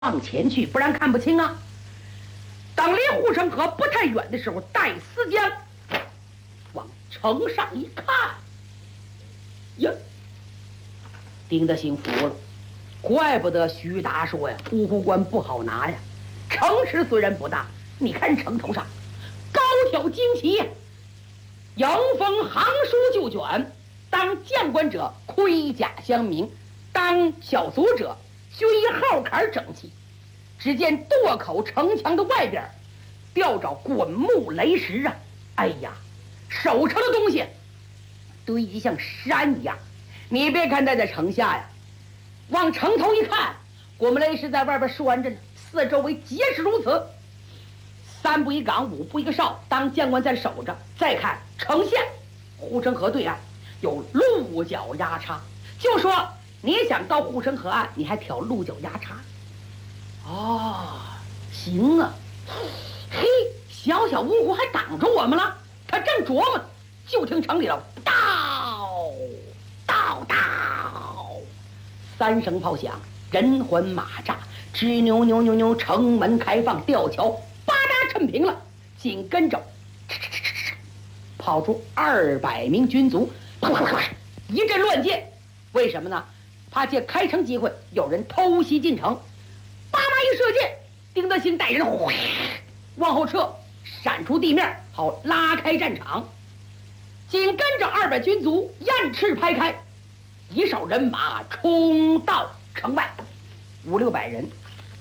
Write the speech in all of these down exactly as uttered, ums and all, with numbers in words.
往前去，不然看不清啊。当离护城河不太远的时候，戴思江往城上一看，呀，丁德兴服了，怪不得徐达说呀，芜湖关不好拿呀。城池虽然不大，你看城头上高挑旌旗呀，迎风行书就卷，当将官者盔甲相明，当小卒者军衣号坎整齐。只见垛口城墙的外边吊着滚木雷石啊，哎呀，守城的东西堆积像山一样。你别看他在城下呀，往城头一看，滚木雷石在外边拴着呢，四周围皆是如此。三步一岗，五步一个哨，当将官在守着。再看城下护城河对岸有鹿角压叉，就说你想到护城河岸，你还挑鹿角压叉。哦，行啊，嘿，小小芜湖还挡着我们了。他正琢磨，就听城里头到到到三声炮响，人环马扎，吱扭扭扭扭，城门开放，吊桥吧嗒抻平了，紧跟着跑出二百名军卒，啪啪啪一阵乱箭。为什么呢？怕借开城机会有人偷袭进城。叭叭一射箭，丁德兴带人哗往后撤，闪出地面，好拉开战场。紧跟着二百军卒雁翅拍开，一哨人马冲到城外，五六百人。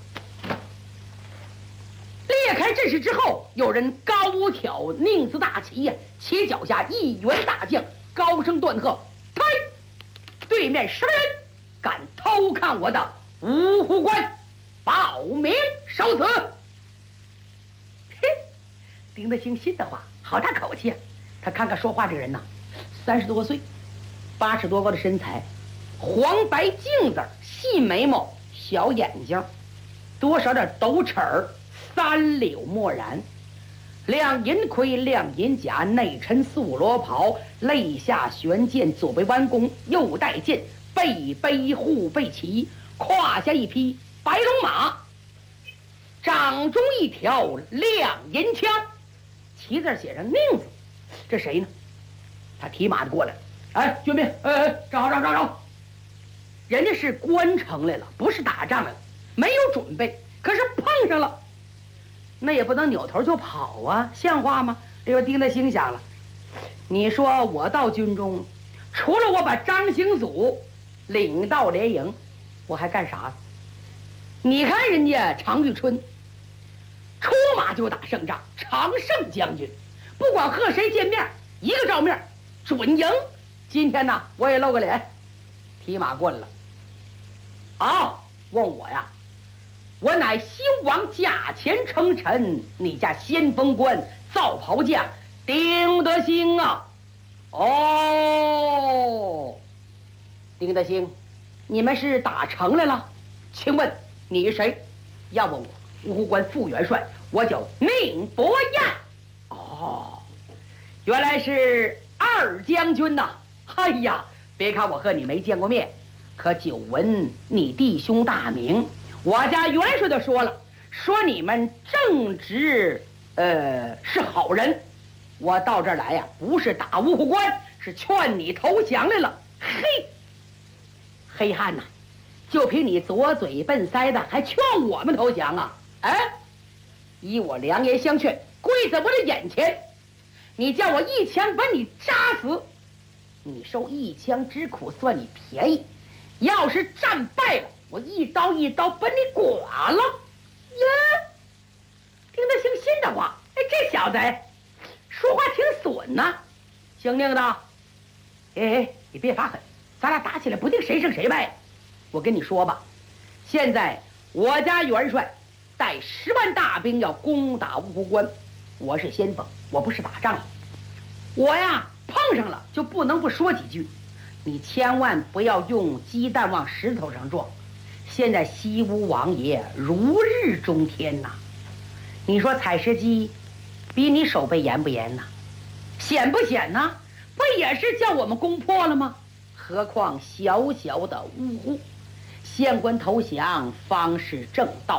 裂开阵势之后，有人高挑宁字大旗呀，旗脚下一员大将高声断喝：“开！对面什么人敢偷看我的芜湖关？报名受死！”嘿，丁德兴心的话，好大口气啊！他看看说话这个人呐，三十多岁，八尺多高的身材，黄白镜子，细眉毛，小眼睛，多少点斗齿儿，三绺墨染，亮银盔，亮银甲，内衬素罗袍，肋下悬剑，左背弯弓，右带剑，背背护背旗，胯下一匹白龙马，掌中一条亮银枪，旗子写上宁字。这谁呢？他提马就过来，哎，军兵，哎哎，站好，站好，站好！人家是关城来了，不是打仗来了，没有准备，可是碰上了，那也不能扭头就跑啊，像话吗？这个丁德兴想了，你说我到军中，除了我把张兴祖领到连营，我还干啥？你看人家常遇春出马就打胜仗，常胜将军，不管和谁见面，一个照面准赢。今天呢，我也露个脸，提马过来了。哦，问我呀，我乃西王驾前称臣，你家先锋官造袍将丁德兴啊。哦，丁德兴，你们是打城来了？请问你是谁？要问我芜湖关副元帅，我叫宁伯彦。哦，原来是二将军呐！哎呀，别看我和你没见过面，可久闻你弟兄大名。我家元帅都说了，说你们正直，呃，是好人。我到这儿来呀，不是打芜湖关，是劝你投降来了。嘿，黑汉呐，就凭你左嘴笨腮的，还劝我们投降啊？哎，依我良言相劝，跪在我的眼前，你叫我一枪把你扎死，你受一枪之苦算你便宜。要是战败了，我一刀一刀把你剐了。呀，丁德兴心的话，哎，这小子说话挺损呐。姓宁的，哎哎，你别发狠，咱俩打起来不定谁胜谁败。我跟你说吧，现在我家元帅带十万大兵要攻打芜湖关，我是先锋，我不是打仗的。我呀碰上了就不能不说几句，你千万不要用鸡蛋往石头上撞。现在西吴王爷如日中天呐，你说采石矶比你守备严不严呐？险不险呐？不也是叫我们攻破了吗？何况小小的芜湖， 县官投降方是正道。